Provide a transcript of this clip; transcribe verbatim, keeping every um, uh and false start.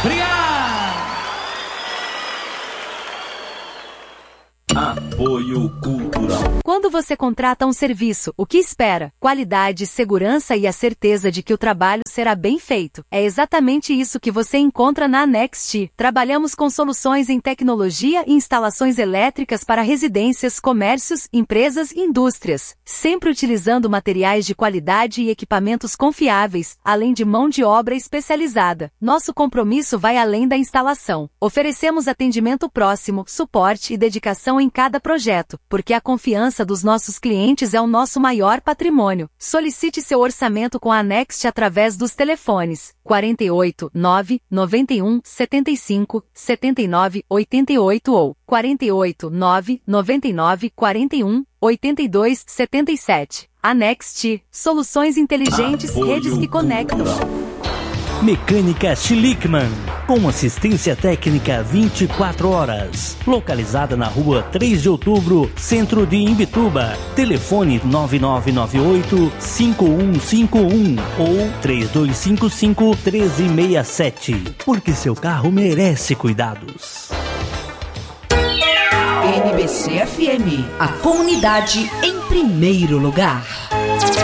Obrigado! Apoio Cultural. Quando você contrata um serviço, o que espera? Qualidade, segurança e a certeza de que o trabalho será bem feito. É exatamente isso que você encontra na Next. Trabalhamos com soluções em tecnologia e instalações elétricas para residências, comércios, empresas e indústrias, sempre utilizando materiais de qualidade e equipamentos confiáveis, além de mão de obra especializada. Nosso compromisso vai além da instalação. Oferecemos atendimento próximo, suporte e dedicação em cada projeto, porque a confiança dos nossos clientes é o nosso maior patrimônio. Solicite seu orçamento com a Next através dos telefones quarenta e oito, nove, noventa e um, setenta e cinco, setenta e nove, oitenta e oito ou quarenta e oito, nove, noventa e nove, quarenta e um, oitenta e dois, setenta e sete. A Next, soluções inteligentes, Apoio redes que conectam. Cultural. Mecânica Schlickman, com assistência técnica vinte e quatro horas. Localizada na rua três de outubro, centro de Imbituba. Telefone nove nove nove oito, cinco um cinco um ou três dois cinco cinco, um três seis sete. Porque seu carro merece cuidados. N B C F M, a comunidade em primeiro lugar.